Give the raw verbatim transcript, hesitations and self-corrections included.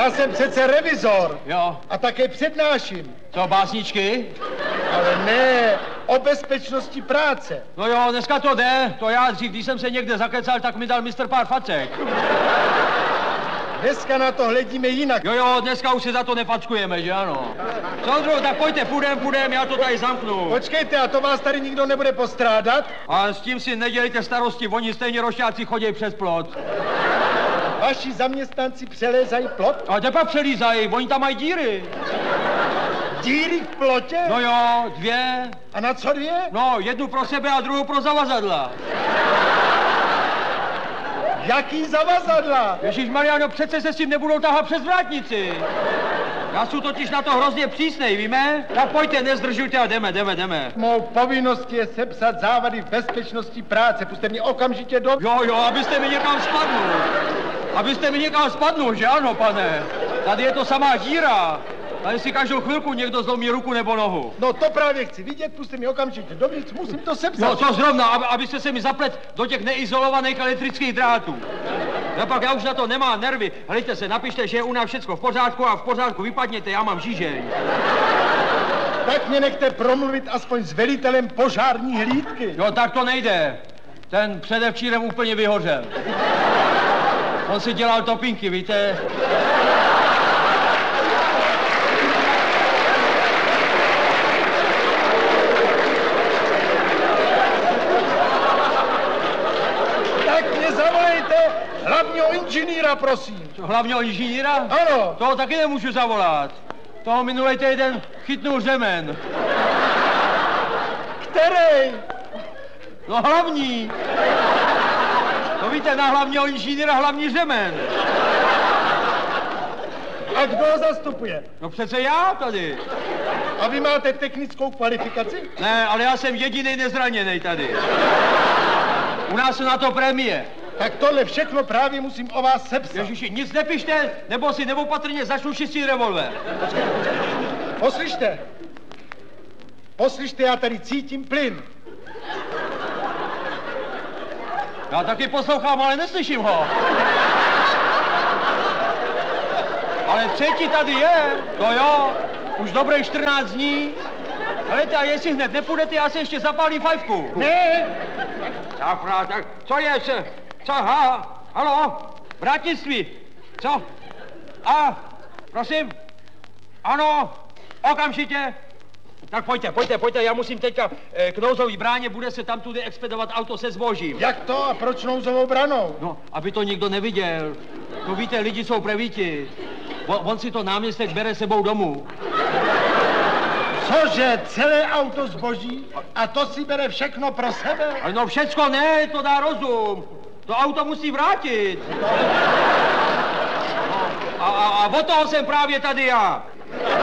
Já jsem přece revizor. Jo. A také přednáším. Co, básničky? Ale ne, o bezpečnosti práce. No jo, dneska to jde. To já dřív, když jsem se někde zakecal, tak mi dal mistr pár facek. Dneska na to hledíme jinak. Jo, jo, dneska už se za to nefackujeme, že ano? Soudru, tak pojďte, půjdem, půjdem, já to tady zamknu. Počkejte, a to vás tady nikdo nebude postrádat? A s tím si nedělejte starosti, oni stejně rošťáci chodí přes plot. Vaši zaměstnanci přelézají plot? A kde pak přelízají, oni tam mají díry. Díry v plotě? No jo, dvě. A na co dvě? No, jednu pro sebe a druhou pro zavazadla. Jaký zavazadla? Ježišmarja, no přece se s tím nebudou tahat přes vrátnici. Já jsem totiž na to hrozně přísnej, víme? Tak pojďte, nezdržujte a jdeme, jdeme, jdeme. Mou povinností je sepsat závady v bezpečnosti práce. Puste mě okamžitě do... Jo, jo, abyste mi někam spadnul. Abyste mi někam spadnul, že ano, pane? Tady je to samá díra. Tady si každou chvilku někdo zlomí ruku nebo nohu. No to právě chci vidět, puste mě okamžitě dovnitř, musím to sepsat. No to zrovna, aby, abyste se mi zaplet do těch neizolovaných elektrických drátů. No pak já už na to nemám nervy. Hlejte se, napište, že je u nás všecko v pořádku a v pořádku vypadněte, já mám žížeň. Tak mě nechte promluvit aspoň s velitelem požární hlídky. Jo, tak to nejde. Ten předevčírem úplně vyhořel. On si dělal topinky, víte? Tak mě zavolejte hlavního inženýra, prosím. Co, hlavního inženýra? Ano. Toho taky nemůžu zavolat. Toho minulej týden chytnul řemen. Který? No hlavní. To víte, na hlavního inženýra hlavní řemen. A kdo ho zastupuje? No přece já tady. A vy máte technickou kvalifikaci? Ne, ale já jsem jedinej nezraněnej tady. U nás jsou na to prémie. Tak tohle všechno právě musím o vás sepsat. Ježiši, nic nepište, nebo si neopatrně začnu čistit revolver. Poslyšte. Poslyšte, já tady cítím plyn. Já taky poslouchám, ale neslyším ho. Ale třetí tady je, to jo, už dobrých čtrnáct dní. Helejte, a jestli hned nepůjdete, já se ještě zapálím fajfku. Ne. Tak, tak, co je, co, co, ha, halo, vrátnictví, co, a, prosím, ano, okamžitě. Tak pojďte, pojďte, pojďte, já musím teďka eh, k nouzový bráně, bude se tam tudy expedovat auto se zbožím. Jak to a proč nouzovou branou? No, aby to nikdo neviděl. To víte, lidi jsou prevíti. On, on si to náměstek bere sebou domů. Cože, celé auto zboží? A to si bere všechno pro sebe? Ale no všecko ne, to dá rozum. To auto musí vrátit. No. A, a, a od toho jsem právě tady já.